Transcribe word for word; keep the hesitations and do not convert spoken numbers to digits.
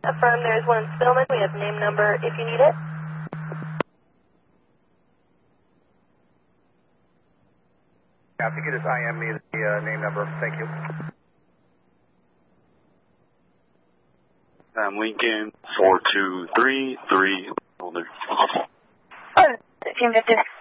Affirm there's one in Spillman. We have name number if you need it. Yeah, if you could just I M me the uh, name number. Thank you. I'm Lincoln four two three three. Older. Oh, team fifty.